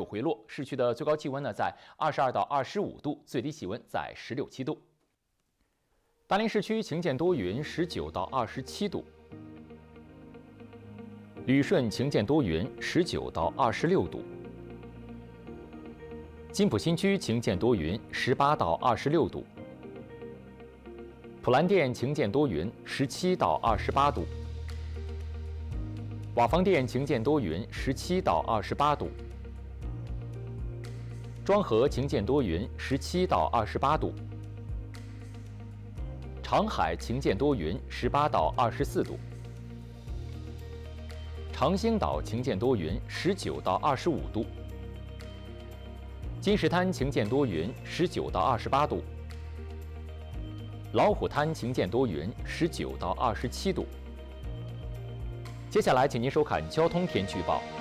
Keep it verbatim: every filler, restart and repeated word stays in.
回落，市区的最高气温呢在二十二到二十五度，最低气温在十六七度。大连市区晴间多云，十九到二十七度；旅顺晴间多云，十九到二十六度；金浦新区晴间多云，十八到二十六度；普兰店晴间多云，十七到二十八度；瓦房店晴间多云，十七到二十八度；庄河晴间多云，十七到二十八度；长海晴间多云，十八到二十四度；长兴岛晴间多云，十九到二十五度；金石滩晴间多云，十九到二十八度；老虎滩晴间多云，十九到二十七度。接下来，请您收看交通天气预报。